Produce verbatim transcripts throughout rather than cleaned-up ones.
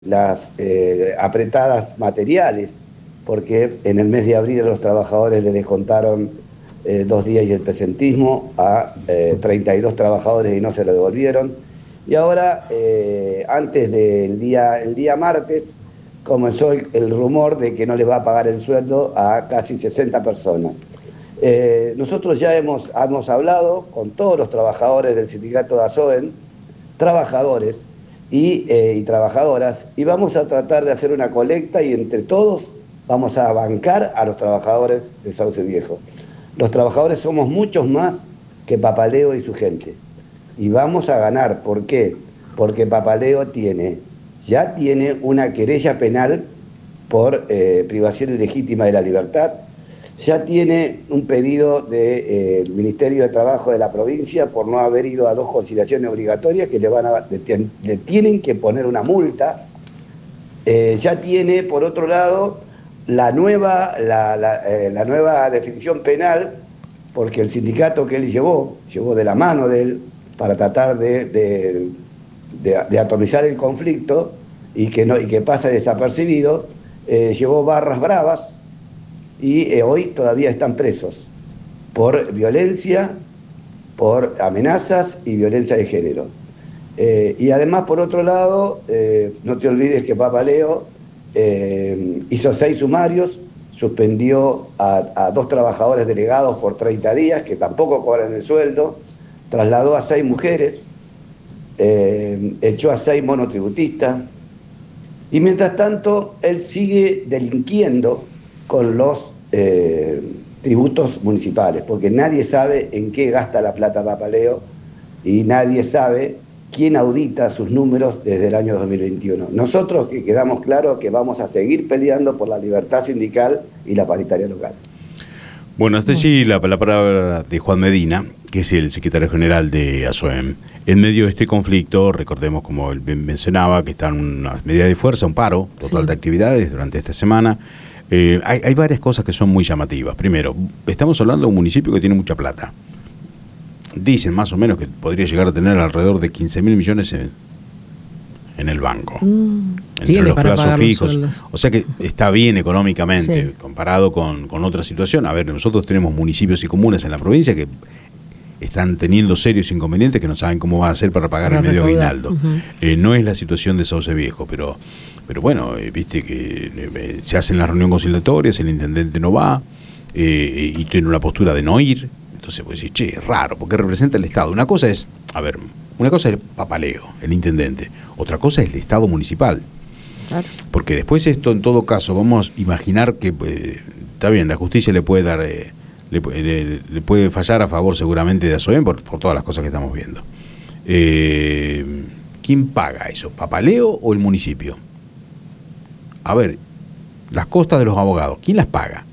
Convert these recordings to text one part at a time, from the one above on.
las eh, apretadas materiales, porque en el mes de abril a los trabajadores les descontaron eh, dos días y el presentismo a eh, treinta y dos trabajadores y no se lo devolvieron. Y ahora, eh, antes del día, el día martes, comenzó el, el rumor de que no les va a pagar el sueldo a casi sesenta personas. Eh, nosotros ya hemos, hemos hablado con todos los trabajadores del sindicato de ASOEM, trabajadores y, eh, y trabajadoras, y vamos a tratar de hacer una colecta y entre todos vamos a bancar a los trabajadores de Sauce Viejo. Los trabajadores somos muchos más que Papaleo y su gente. Y vamos a ganar. ¿Por qué? Porque Papaleo tiene, ya tiene una querella penal por eh, privación ilegítima de la libertad, ya tiene un pedido del eh, Ministerio de Trabajo de la provincia por no haber ido a dos conciliaciones obligatorias que le, van a, le, le tienen que poner una multa. Eh, ya tiene, por otro lado, la nueva, la, la, eh, la nueva definición penal, porque el sindicato que él llevó, llevó de la mano de él para tratar de, de, de, de atomizar el conflicto y que, no, y que pasa desapercibido, eh, llevó barras bravas, y eh, hoy todavía están presos por violencia, por amenazas y violencia de género. Eh, y además, por otro lado, eh, no te olvides que Papaleo eh, hizo seis sumarios, suspendió a, a dos trabajadores delegados por treinta días, que tampoco cobran el sueldo, trasladó a seis mujeres, eh, echó a seis monotributistas, y mientras tanto él sigue delinquiendo con los eh, tributos municipales, porque nadie sabe en qué gasta la plata Papaleo y nadie sabe quién audita sus números desde el año dos mil veintiuno. Nosotros que quedamos claros que vamos a seguir peleando por la libertad sindical y la paritaria local. Bueno, hasta allí la, la palabra de Juan Medina, que es el secretario general de ASOEM. En medio de este conflicto, recordemos, como él mencionaba, que están unas medidas de fuerza, un paro total sí. de actividades durante esta semana. Eh, hay, hay varias cosas que son muy llamativas. Primero, estamos hablando de un municipio que tiene mucha plata. Dicen más o menos que podría llegar a tener alrededor de quince mil millones en, en el banco. Mm, entre los plazos fijos. O sea que está bien económicamente, sí. comparado con, con otra situación. A ver, nosotros tenemos municipios y comunas en la provincia que están teniendo serios inconvenientes que no saben cómo va a hacer para pagar para el medio aguinaldo. Uh-huh. Eh, no es la situación de Sauce Viejo, pero... Pero bueno, eh, viste que eh, se hacen las reuniones conciliatorias, el intendente no va eh, y tiene una postura de no ir. Entonces pues decir, che, es raro, porque representa el Estado. Una cosa es, a ver, una cosa es Papaleo, el intendente. Otra cosa es el Estado municipal. Claro. Porque después esto, en todo caso, vamos a imaginar que, eh, está bien, la justicia le puede dar, eh, le, le, le puede fallar a favor seguramente de ASOEM por, por todas las cosas que estamos viendo. Eh, ¿Quién paga eso? ¿Papaleo o el municipio? A ver, las costas de los abogados, ¿quién las paga?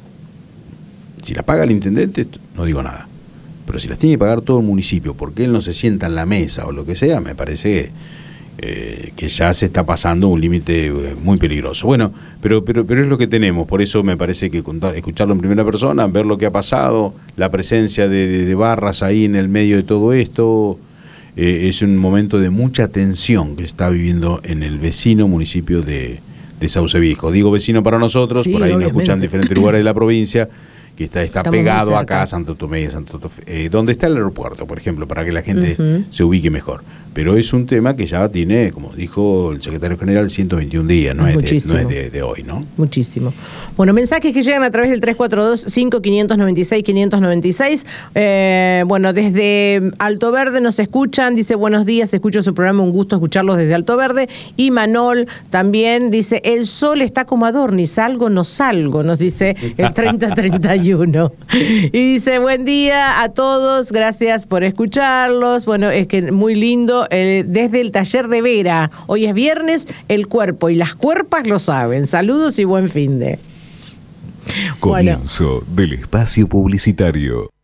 Si las paga el intendente, no digo nada. Pero si las tiene que pagar todo el municipio porque él no se sienta en la mesa o lo que sea, me parece eh, que ya se está pasando un límite eh, muy peligroso. Bueno, pero, pero, pero es lo que tenemos. Por eso me parece que contar, escucharlo en primera persona, ver lo que ha pasado, la presencia de, de, de barras ahí en el medio de todo esto, eh, es un momento de mucha tensión que está viviendo en el vecino municipio de... de Sauce Viejo. Digo vecino para nosotros, sí, por ahí obviamente. Nos escuchan en diferentes lugares de la provincia, que está, está pegado acá a Santo Tomé, Santo Tomé, eh, donde está el aeropuerto, por ejemplo, para que la gente uh-huh. se ubique mejor. Pero es un tema que ya tiene, como dijo el secretario general, ciento veintiún días, no es, de, no es de, de hoy, ¿no? Muchísimo. Bueno, mensajes que llegan a través del tres cuatro dos, cinco cinco nueve seis, cinco nueve seis. Eh, bueno, desde Alto Verde nos escuchan, dice buenos días, escucho su programa, un gusto escucharlos desde Alto Verde. Y Manol también dice, el sol está como adorni, salgo, no salgo, nos dice el treinta treinta y uno. Y dice, buen día a todos, gracias por escucharlos. Bueno, es que muy lindo. Eh, desde el taller de Vera, hoy es viernes, el cuerpo y las cuerpas lo saben. Saludos y buen finde. Comienzo bueno. del espacio publicitario.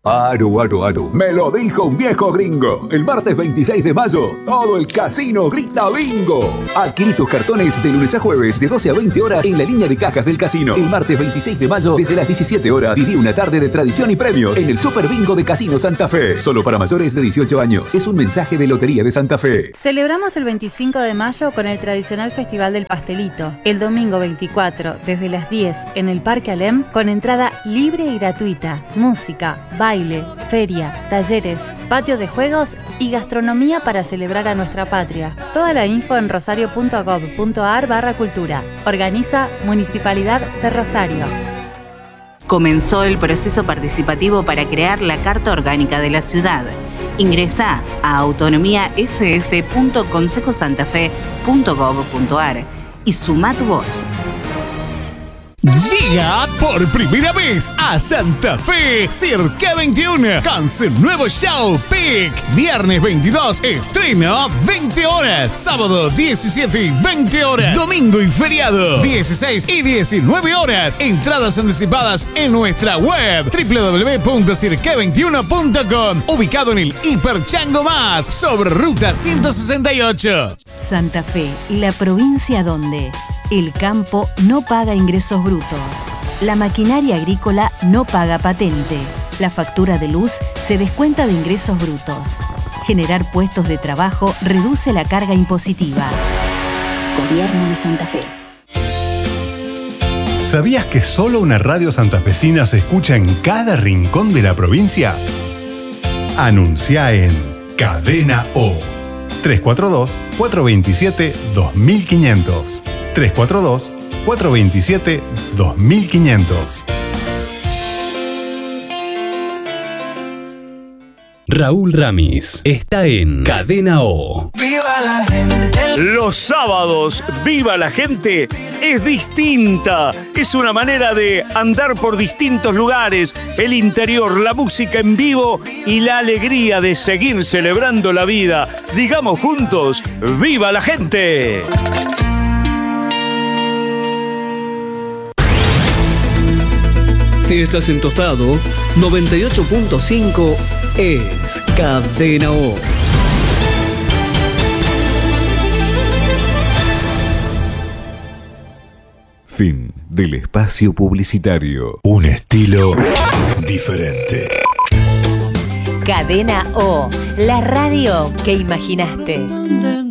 Aro, aro, aro. Me lo dijo un viejo gringo. El martes veintiséis de mayo, todo el casino grita bingo. Adquirí tus cartones de lunes a jueves de doce a veinte horas en la línea de cajas del casino. El martes veintiséis de mayo, desde las diecisiete horas, viví una tarde de tradición y premios en el Super Bingo de Casino Santa Fe. Solo para mayores de dieciocho años. Es un mensaje de Lotería de Santa Fe. Celebramos el veinticinco de mayo con el tradicional Festival del Pastelito. El domingo veinticuatro, desde las diez, en el Parque Alem, con entrada libre y gratuita. Música, baile, feria, talleres, patio de juegos y gastronomía para celebrar a nuestra patria. Toda la info en rosario.gov.ar barra cultura. Organiza Municipalidad de Rosario. Comenzó el proceso participativo para crear la Carta Orgánica de la ciudad. Ingresá a autonomía s f punto consejo santa fe punto gov punto a r y sumá tu voz. Llega por primera vez a Santa Fe Cirque veintiuno con su nuevo show Peak. Viernes veintidós, estreno veinte horas. Sábado diecisiete y veinte horas. Domingo y feriado dieciséis y diecinueve horas. Entradas anticipadas en nuestra web doble u doble u doble u punto cirque veintiuno punto com. Ubicado en el Hiper Chango Más, sobre Ruta ciento sesenta y ocho. Santa Fe, la provincia donde el campo no paga ingresos brutos, la maquinaria agrícola no paga patente, la factura de luz se descuenta de ingresos brutos. Generar puestos de trabajo reduce la carga impositiva. Gobierno de Santa Fe. ¿Sabías que solo una radio santafesina se escucha en cada rincón de la provincia? Anuncia en Cadena O. tres cuatro dos, cuatro dos siete, dos mil quinientos. tres cuatro dos, cuatro dos siete, dos mil quinientos. Raúl Ramis está en Cadena O. ¡Viva la gente! Los sábados, ¡Viva la gente! Es distinta. Es una manera de andar por distintos lugares, el interior, la música en vivo y la alegría de seguir celebrando la vida. Digamos juntos, ¡viva la gente! Si estás en Tostado, noventa y ocho punto cinco es Cadena O. Fin del espacio publicitario. Un estilo diferente. Cadena O, la radio que imaginaste.